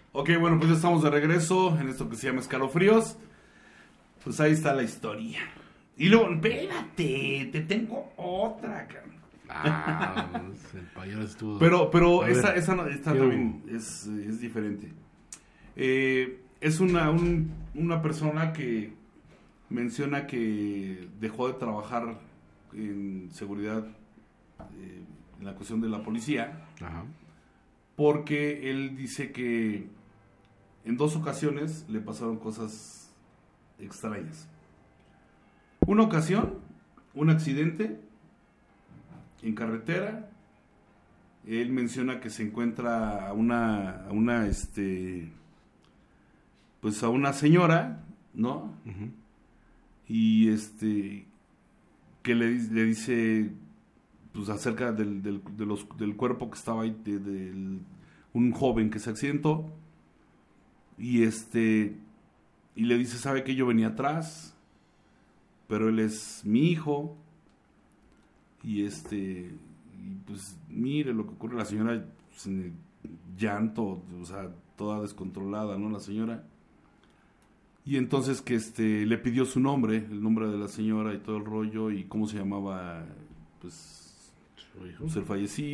Ok, bueno, pues ya estamos de regreso en esto que se llama Escalofríos. Pues ahí está la historia. Y luego, espérate, te tengo otra, cabrón. El payaso estuvo... Pero A ver, esta también es diferente. Es una persona que menciona que dejó de trabajar en seguridad, en la cuestión de la policía, Ajá. porque él dice que en 2 ocasiones le pasaron cosas extrañas. Una ocasión, un accidente en carretera. Él menciona que se encuentra a una pues a una señora, ¿no? Uh-huh. Y que le dice pues acerca del cuerpo que estaba ahí, un joven que se accidentó, y y le dice, sabe que yo venía atrás, pero él es mi hijo, y y pues mire lo que ocurre. La señora pues, en el llanto, o sea, toda descontrolada, ¿no? La señora. Y entonces que le pidió su nombre, el nombre de la señora y todo el rollo, y cómo se llamaba, pues, ¿Su hijo? pues el fallecido.